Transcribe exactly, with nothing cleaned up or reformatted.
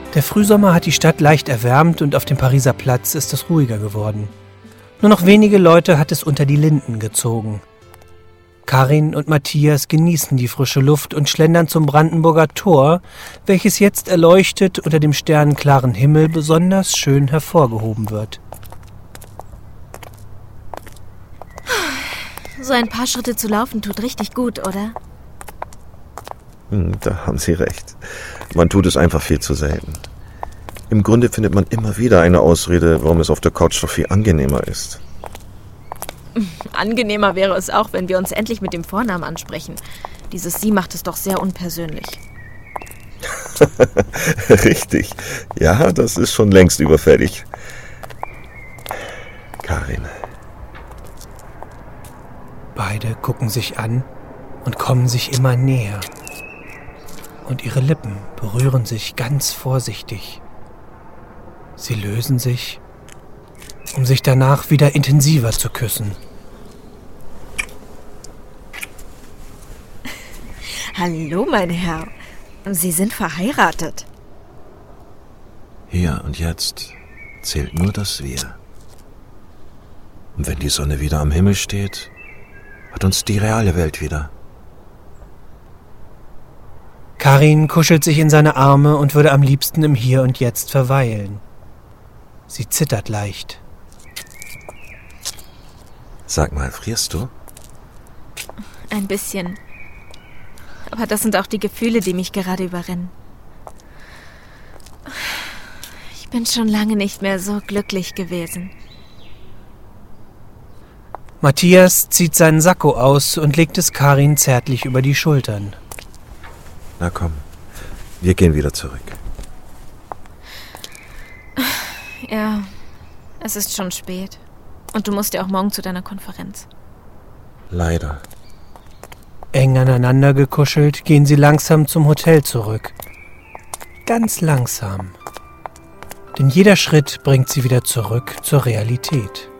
Der Frühsommer hat die Stadt leicht erwärmt und auf dem Pariser Platz ist es ruhiger geworden. Nur noch wenige Leute hat es unter die Linden gezogen. Karin und Matthias genießen die frische Luft und schlendern zum Brandenburger Tor, welches jetzt erleuchtet unter dem sternenklaren Himmel besonders schön hervorgehoben wird. So ein paar Schritte zu laufen tut richtig gut, oder? Da haben Sie recht. Man tut es einfach viel zu selten. Im Grunde findet man immer wieder eine Ausrede, warum es auf der Couch doch viel angenehmer ist. Angenehmer wäre es auch, wenn wir uns endlich mit dem Vornamen ansprechen. Dieses Sie macht es doch sehr unpersönlich. Richtig. Ja, das ist schon längst überfällig. Karin. Beide gucken sich an und kommen sich immer näher. Und ihre Lippen berühren sich ganz vorsichtig. Sie lösen sich, um sich danach wieder intensiver zu küssen. Hallo, mein Herr. Sie sind verheiratet. Hier und jetzt zählt nur das Wir. Und wenn die Sonne wieder am Himmel steht, hat uns die reale Welt wieder. Karin kuschelt sich in seine Arme und würde am liebsten im Hier und Jetzt verweilen. Sie zittert leicht. Sag mal, frierst du? Ein bisschen. Aber das sind auch die Gefühle, die mich gerade überrennen. Ich bin schon lange nicht mehr so glücklich gewesen. Matthias zieht seinen Sakko aus und legt es Karin zärtlich über die Schultern. Na komm, wir gehen wieder zurück. Ja, es ist schon spät. Und du musst ja auch morgen zu deiner Konferenz. Leider. Eng aneinander gekuschelt gehen sie langsam zum Hotel zurück. Ganz langsam. Denn jeder Schritt bringt sie wieder zurück zur Realität.